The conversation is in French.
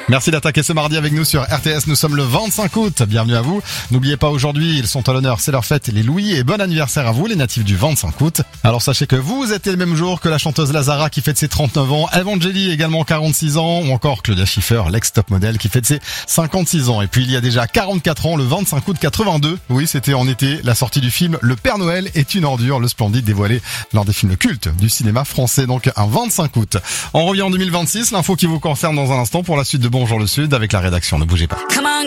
Merci d'attaquer ce mardi avec nous sur RTS. Nous sommes le 25 août. Bienvenue à vous. N'oubliez pas aujourd'hui, ils sont à l'honneur. C'est leur fête, les Louis. Et bon anniversaire à vous, les natifs du 25 août. Alors sachez que vous êtes le même jour que la chanteuse Lazara qui fête ses 39 ans. Evangélie également 46 ans. Ou encore Claudia Schiffer, l'ex-top modèle qui fête ses 56 ans. Et puis il y a déjà 44 ans, le 25 août 82. Oui, c'était en été, la sortie du film Le Père Noël est une ordure. Le Splendide dévoilé lors des films cultes du cinéma français. Donc un 25 août. On revient en 2026. L'info qui vous concerne dans un instant pour la suite de Bonjour le Sud avec la rédaction. Ne bougez pas.